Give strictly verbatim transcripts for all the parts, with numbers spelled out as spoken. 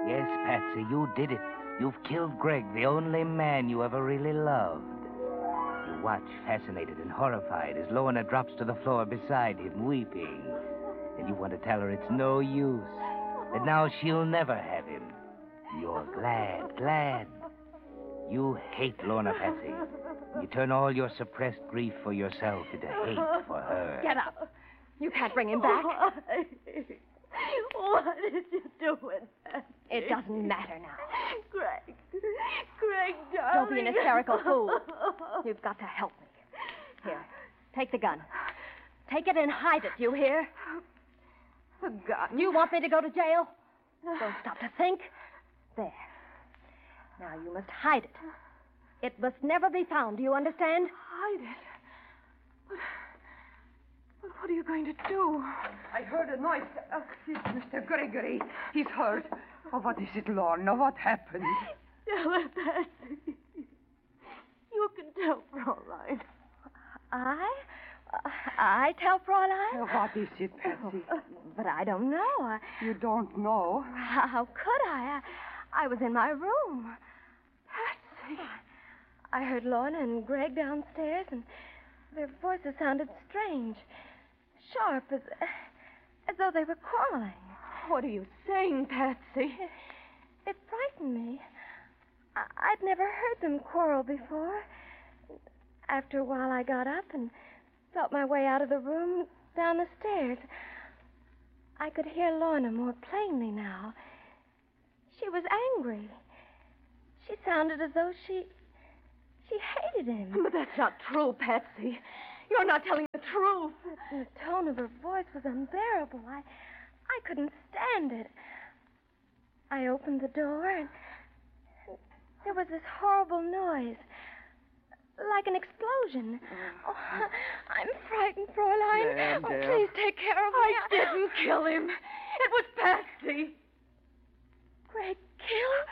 Yes, Patsy, you did it. You've killed Greg, the only man you ever really loved. You watch, fascinated and horrified, as Lorna drops to the floor beside him, weeping. And you want to tell her it's no use, that now she'll never have him. You're glad, glad. You hate Lorna, Patsy. You turn all your suppressed grief for yourself into hate for her. Get up. You can't bring him back. Why? What did you do with that? It doesn't matter now. Greg. Greg, darling. Don't be an hysterical fool. You've got to help me. Here, take the gun. Take it and hide it, you hear? The gun? You want me to go to jail? Don't stop to think. There. Now you must hide it. It must never be found, do you understand? Hide it? But, but what are you going to do? I heard a noise. Oh, it's Mister Gregory. He's hurt. Oh, what is it, Lorna? What happened? Tell her, Patsy. You can tell Fraulein. I? Uh, I tell Fraulein? Uh, what is it, Patsy? Uh, but I don't know. I, you don't know? How, how could I? I? I was in my room. Patsy. I heard Lorna and Greg downstairs, and their voices sounded strange, sharp, as, as though they were quarreling. What are you saying, Patsy? It, it frightened me. I, I'd never heard them quarrel before. After a while, I got up and felt my way out of the room, down the stairs. I could hear Lorna more plainly now. She was angry. She sounded as though she... she hated him. But that's not true, Patsy. You're not telling the truth. The tone of her voice was unbearable. I, I couldn't stand it. I opened the door, and there was this horrible noise, like an explosion. Oh, I'm frightened, Fraulein. Damn, oh, damn. please take care of me. I didn't kill him. It was Patsy. Greg killed?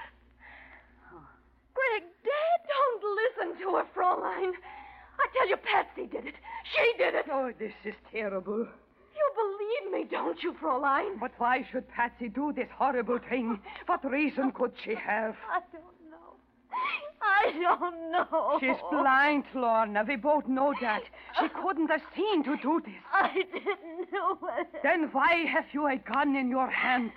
Greg dead? Don't listen to her, Fraulein. I tell you, Patsy did it. She did it. Oh, this is terrible. You believe me, don't you, Fraulein? But why should Patsy do this horrible thing? What reason could she have? I don't know. I don't know. She's blind, Lorna. We both know that. She couldn't have seen to do this. I didn't do it. Then why have you a gun in your hand?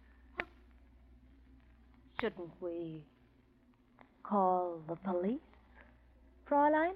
Shouldn't we call the police, Fraulein?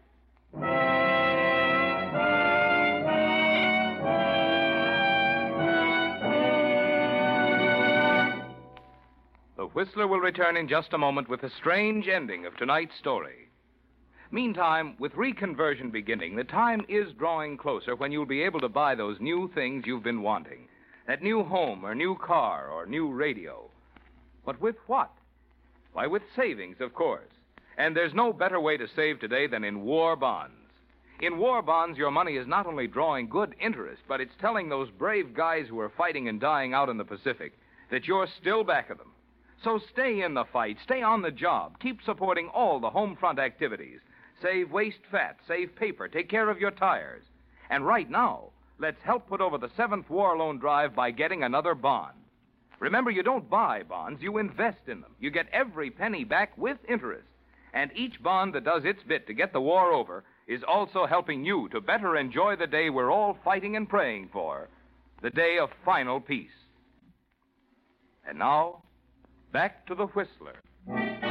The Whistler will return in just a moment with the strange ending of tonight's story. Meantime, with reconversion beginning, the time is drawing closer when you'll be able to buy those new things you've been wanting. That new home or new car or new radio. But with what? Why, with savings, of course. And there's no better way to save today than in war bonds. In war bonds, your money is not only drawing good interest, but it's telling those brave guys who are fighting and dying out in the Pacific that you're still back of them. So stay in the fight, stay on the job, keep supporting all the home front activities. Save waste fat, save paper, take care of your tires. And right now, let's help put over the seventh War Loan Drive by getting another bond. Remember, you don't buy bonds, you invest in them. You get every penny back with interest. And each bond that does its bit to get the war over is also helping you to better enjoy the day we're all fighting and praying for, the day of final peace. And now, back to the Whistler.